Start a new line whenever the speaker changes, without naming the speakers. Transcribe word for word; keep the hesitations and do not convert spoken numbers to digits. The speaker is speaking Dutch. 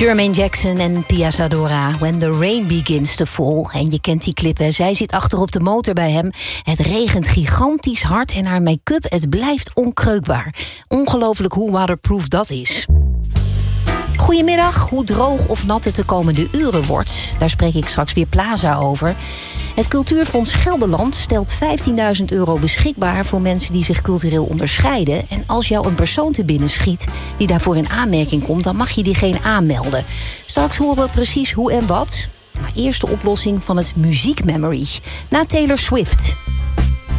Jermaine Jackson en Pia Zadora, When the Rain Begins to Fall. En je kent die clip, hè? Zij zit achter op de motor bij hem. Het regent gigantisch hard en haar make-up, het blijft onkreukbaar. Ongelooflijk hoe waterproof dat is. Goedemiddag, hoe droog of nat het de komende uren wordt. Daar spreek ik straks weer Plaza over. Het Cultuurfonds Gelderland stelt vijftienduizend euro beschikbaar voor mensen die zich cultureel onderscheiden. En als jou een persoon te binnen schiet die daarvoor in aanmerking komt, dan mag je diegene aanmelden. Straks horen we precies hoe en wat. Maar eerst de oplossing van het muziekmemory. Na Taylor Swift.